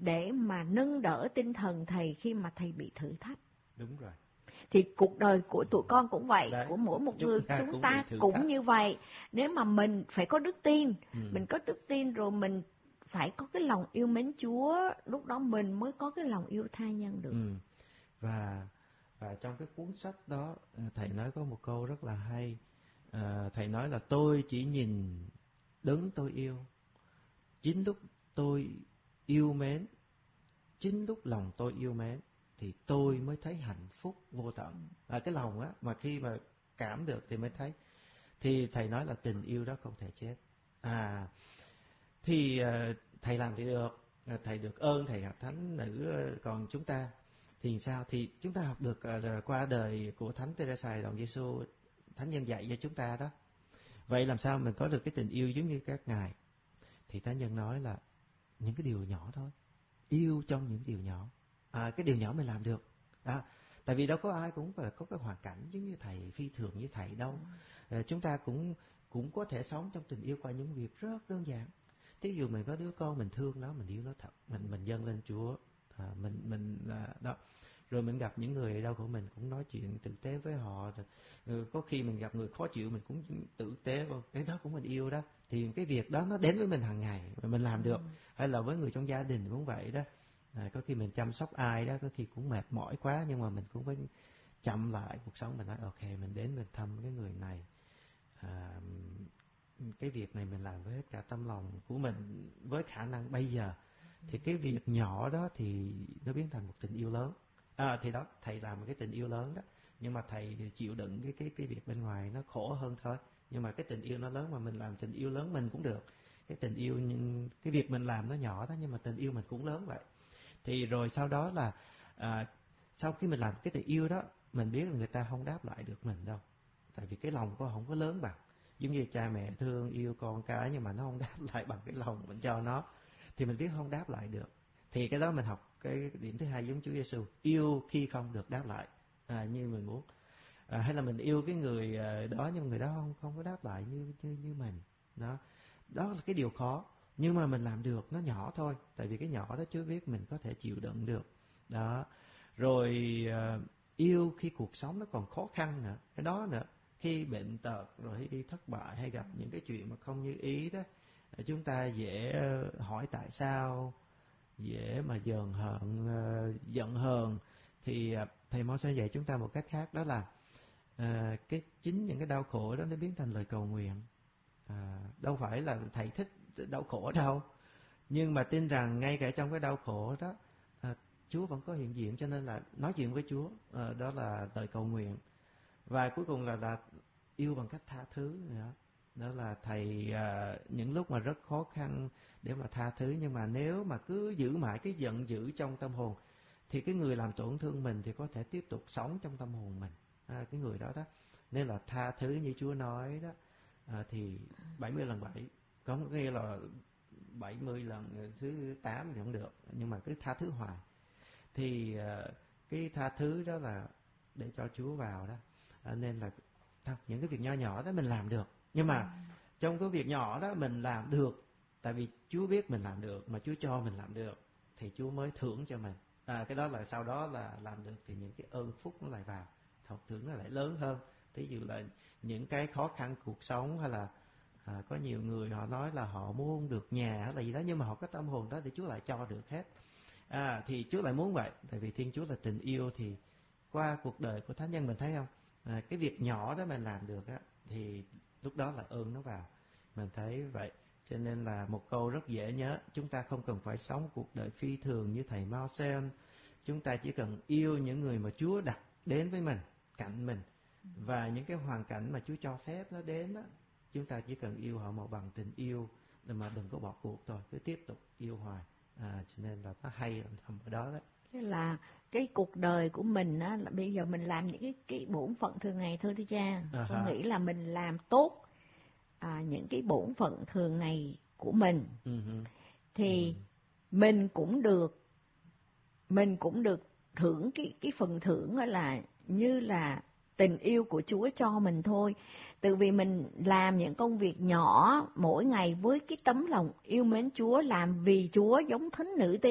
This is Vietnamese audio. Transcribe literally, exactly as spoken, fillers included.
để mà nâng đỡ tinh thần thầy khi mà thầy bị thử thách. Đúng rồi. Thì cuộc đời của tụi con cũng vậy. Đấy, của mỗi một chúng người ta chúng cũng ta cũng thách. Như vậy. Nếu mà mình phải có đức tin, ừ. mình có đức tin rồi mình phải có cái lòng yêu mến Chúa, lúc đó mình mới có cái lòng yêu tha nhân được. Ừ. Và và trong cái cuốn sách đó thầy nói có một câu rất là hay. À, thầy nói là tôi chỉ nhìn đấng tôi yêu, chính lúc tôi yêu mến, chính lúc lòng tôi yêu mến thì tôi mới thấy hạnh phúc vô tận. À, cái lòng á mà khi mà cảm được thì mới thấy. Thì thầy nói là tình yêu đó không thể chết. À thì uh, thầy làm thì được, thầy được ơn thầy gặp thánh nữ, còn chúng ta thì sao? Thì chúng ta học được uh, qua đời của Thánh Teresa Đồng Giêsu, thánh nhân dạy cho chúng ta đó. Vậy làm sao mình có được cái tình yêu giống như các ngài? Thì thánh nhân nói là những cái điều nhỏ thôi, yêu trong những điều nhỏ. À, cái điều nhỏ mình làm được đó. Tại vì đâu có ai cũng phải có cái hoàn cảnh giống như thầy, phi thường như thầy đâu. À, chúng ta cũng cũng có thể sống trong tình yêu qua những việc rất đơn giản. Thí dụ mình có đứa con mình thương nó, mình yêu nó thật, mình mình dâng lên Chúa, à, mình mình à, đó. Rồi mình gặp những người đau khổ mình cũng nói chuyện tử tế với họ. Rồi, có khi mình gặp người khó chịu mình cũng tử tế, cái đó cũng mình yêu đó. Thì cái việc đó nó đến với mình hàng ngày mà mình làm được. Hay là với người trong gia đình cũng vậy đó. À, có khi mình chăm sóc ai đó, có khi cũng mệt mỏi quá nhưng mà mình cũng phải chậm lại cuộc sống, mình nói ok mình đến mình thăm cái người này, à, cái việc này mình làm với hết cả tâm lòng của mình, với khả năng bây giờ. Thì cái việc nhỏ đó thì nó biến thành một tình yêu lớn. À, thì đó thầy làm một cái tình yêu lớn đó, nhưng mà thầy chịu đựng cái cái cái việc bên ngoài nó khổ hơn thôi. Nhưng mà cái tình yêu nó lớn, mà mình làm tình yêu lớn mình cũng được. Cái tình yêu, cái việc mình làm nó nhỏ đó nhưng mà tình yêu mình cũng lớn vậy. Thì rồi sau đó là à, sau khi mình làm cái tình yêu đó, mình biết là người ta không đáp lại được mình đâu. Tại vì cái lòng của họ không có lớn bằng. Giống như cha mẹ thương yêu con cái nhưng mà nó không đáp lại bằng cái lòng mình cho nó, thì mình biết không đáp lại được. Thì cái đó mình học cái điểm thứ hai giống Chúa Giêsu, yêu khi không được đáp lại à, như mình muốn. À, hay là mình yêu cái người đó nhưng mà người đó không không có đáp lại như như như mình. Đó, đó là cái điều khó. Nhưng mà mình làm được, nó nhỏ thôi. Tại vì cái nhỏ đó Chúa biết mình có thể chịu đựng được. Đó. Rồi uh, yêu khi cuộc sống nó còn khó khăn nữa. Cái đó nữa. Khi bệnh tật, rồi khi thất bại hay gặp những cái chuyện mà không như ý đó, chúng ta dễ hỏi tại sao, dễ mà giận hờn, uh, giận hờn. Thì uh, thầy Mo sẽ dạy chúng ta một cách khác, đó là uh, cái chính những cái đau khổ đó nó biến thành lời cầu nguyện. À, đâu phải là thầy thích đau khổ đâu, nhưng mà tin rằng ngay cả trong cái đau khổ đó à, Chúa vẫn có hiện diện, cho nên là nói chuyện với Chúa, à, đó là lời cầu nguyện. Và cuối cùng là, là yêu bằng cách tha thứ nữa. Đó là thầy à, những lúc mà rất khó khăn để mà tha thứ, nhưng mà nếu mà cứ giữ mãi cái giận dữ trong tâm hồn thì cái người làm tổn thương mình thì có thể tiếp tục sống trong tâm hồn mình, à, cái người đó đó. Nên là tha thứ như Chúa nói đó, à, thì bảy mươi lần bảy, có nghĩa là bảy mươi lần thứ tám thì không được, nhưng mà cứ tha thứ hoài. Thì à, cái tha thứ đó là để cho Chúa vào đó. À, nên là thôi, những cái việc nho nhỏ đó mình làm được, nhưng mà trong cái việc nhỏ đó mình làm được tại vì Chúa biết mình làm được, mà Chúa cho mình làm được thì Chúa mới thưởng cho mình. À, cái đó là sau đó là làm được thì những cái ơn phúc nó lại vào, thọ thưởng nó lại lớn hơn. Ví dụ là những cái khó khăn cuộc sống, hay là à, có nhiều người họ nói là họ muốn được nhà hay là gì đó, nhưng mà họ có tâm hồn đó thì Chúa lại cho được hết. À, thì Chúa lại muốn vậy, tại vì Thiên Chúa là tình yêu. Thì qua cuộc đời của thánh nhân mình thấy không, à, cái việc nhỏ đó mình làm được á, thì lúc đó là ơn nó vào. Mình thấy vậy. Cho nên là một câu rất dễ nhớ, chúng ta không cần phải sống cuộc đời phi thường như thầy Marcel. Chúng ta chỉ cần yêu những người mà Chúa đặt đến với mình, cạnh mình, và những cái hoàn cảnh mà Chúa cho phép nó đến đó, chúng ta chỉ cần yêu họ một bằng tình yêu, mà đừng có bỏ cuộc thôi, cứ tiếp tục yêu hoài. À, cho nên là nó hay nằm ở đó đó. Thế là cái cuộc đời của mình á, là bây giờ mình làm những cái cái bổn phận thường ngày thôi thưa cha. Uh-huh. Con nghĩ là mình làm tốt à, những cái bổn phận thường ngày của mình, uh-huh. thì uh-huh. mình cũng được mình cũng được thưởng cái cái phần thưởng đó là như là tình yêu của Chúa cho mình thôi. Từ vì mình làm những công việc nhỏ mỗi ngày với cái tấm lòng yêu mến Chúa, làm vì Chúa, giống thánh nữ